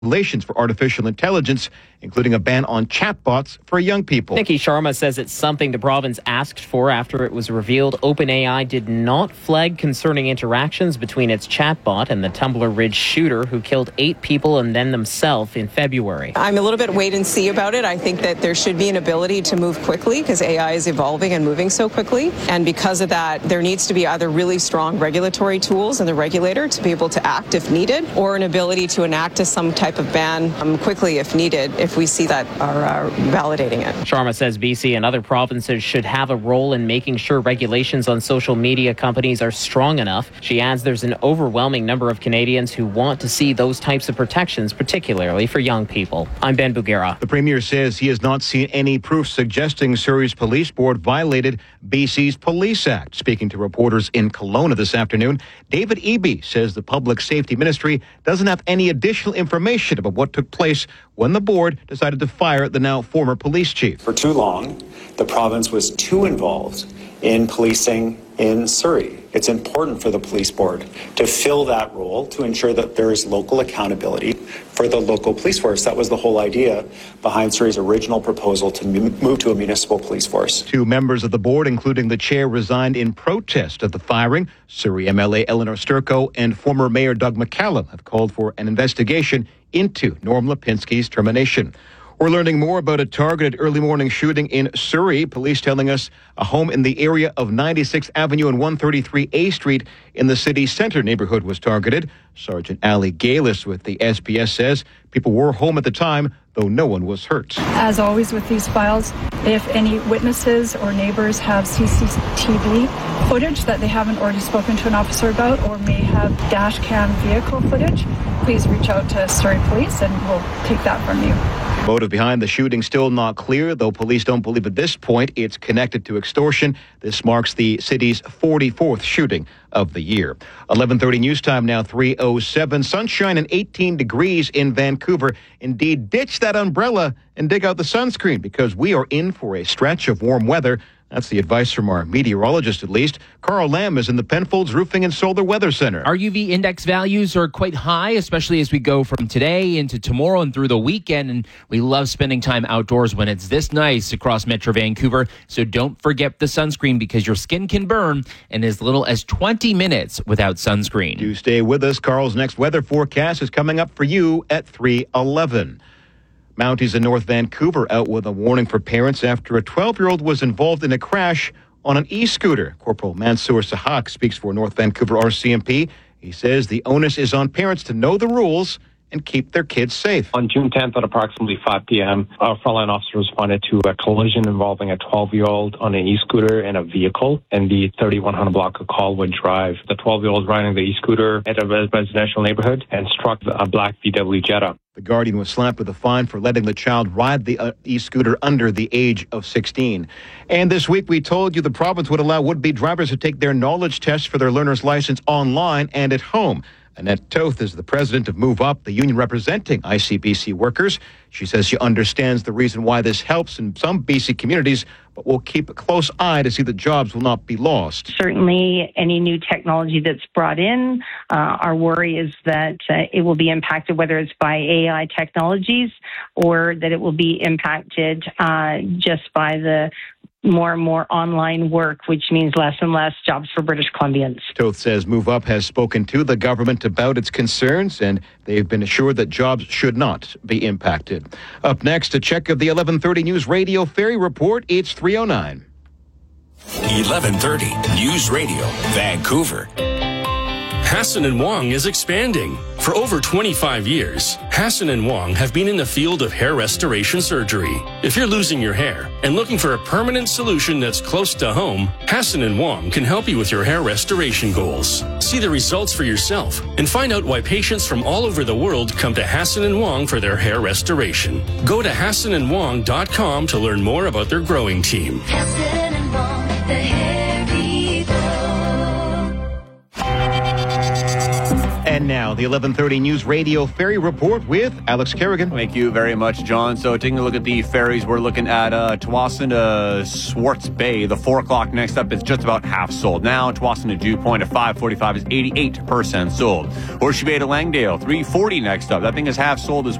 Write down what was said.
regulations for artificial intelligence, including a ban on chatbots for young people. Nikki Sharma says it's something the province asked for after it was revealed OpenAI did not flag concerning interactions between its chatbot and the Tumbler Ridge shooter who killed 8 people and then themselves in February. I'm a little bit wait and see about it. I think that there should be an ability to move quickly because AI is evolving and moving so quickly. And because of that, there needs to be either really strong regulatory tools in the regulator to be able to act if needed, or an ability to enact some type of ban quickly if needed, if we see that are validating it. Sharma says BC and other provinces should have a role in making sure regulations on social media companies are strong enough. She adds there's an overwhelming number of Canadians who want to see those types of protections, particularly for young people. I'm Ben Bugera. The Premier says he has not seen any proof suggesting Surrey's police board violated BC's Police Act. Speaking to reporters in Kelowna this afternoon, David Eby says the Public Safety Ministry doesn't have any additional information about what took place when the board decided to fire the now former police chief. For too long, the province was too involved in policing in Surrey. It's important for the police board to fill that role to ensure that there is local accountability for the local police force. That was the whole idea behind Surrey's original proposal to move to a municipal police force. 2 members of the board, including the chair, resigned in protest of the firing. Surrey MLA Eleanor Sturco and former Mayor Doug McCallum have called for an investigation into Norm Lipinski's termination. We're learning more about a targeted early morning shooting in Surrey. Police telling us a home in the area of 96th Avenue and 133A Street in the city centre neighborhood was targeted. Sergeant Ali Galis with the SPS says people were home at the time, though no one was hurt. As always with these files, if any witnesses or neighbors have CCTV footage that they haven't already spoken to an officer about or may have dash cam vehicle footage, please reach out to Surrey Police and we'll take that from you. The motive behind the shooting still not clear, though police don't believe at this point it's connected to extortion. This marks the city's 44th shooting of the year. 11:30 news time now, 3:07. Sunshine and 18 degrees in Vancouver. Indeed, ditch that umbrella and dig out the sunscreen because we are in for a stretch of warm weather. That's the advice from our meteorologist, at least. Carl Lamb is in the Penfolds Roofing and Solar Weather Center. Our UV index values are quite high, especially as we go from today into tomorrow and through the weekend. And we love spending time outdoors when it's this nice across Metro Vancouver. So don't forget the sunscreen because your skin can burn in as little as 20 minutes without sunscreen. Do stay with us. Carl's next weather forecast is coming up for you at 3:11. Mounties in North Vancouver out with a warning for parents after a 12-year-old was involved in a crash on an e-scooter. Corporal Mansour Sahak speaks for North Vancouver RCMP. He says the onus is on parents to know the rules and keep their kids safe. On June 10th at approximately 5 p.m., our frontline officer responded to a collision involving a 12-year-old on an e-scooter and a vehicle in the 3100 block of Colwood Drive. The 12-year-old riding the e-scooter at a residential neighborhood and struck a black VW Jetta. The Guardian was slapped with a fine for letting the child ride the e-scooter under the age of 16. And this week we told you the province would allow would-be drivers to take their knowledge tests for their learner's license online and at home. Annette Toth is the president of Move Up, the union representing ICBC workers. She says she understands the reason why this helps in some BC communities, but will keep a close eye to see that jobs will not be lost. Certainly, any new technology that's brought in, our worry is that it will be impacted, whether it's by AI technologies or that it will be impacted just by the more and more online work, which means less and less jobs for British Columbians. Toth says Move Up has spoken to the government about its concerns, and they've been assured that jobs should not be impacted. Up next, a check of the 11:30 News Radio Ferry Report. It's 3:09. 11:30 News Radio, Vancouver. Hassan & Wong is expanding. For over 25 years, Hassan & Wong have been in the field of hair restoration surgery. If you're losing your hair and looking for a permanent solution that's close to home, Hassan & Wong can help you with your hair restoration goals. See the results for yourself and find out why patients from all over the world come to Hassan & Wong for their hair restoration. Go to HassanandWong.com to learn more about their growing team. Hassan & Wong, the hair people. And now, the 11:30 News Radio Ferry Report with Alex Kerrigan. Thank you very much, John. So taking a look at the ferries, we're looking at Tsawwassen to Swartz Bay. The 4 o'clock next up is just about half sold. Now, Tsawwassen to Dew Point at 5:45 is 88% sold. Horseshoe Bay to Langdale, 3:40 next up. That thing is half sold as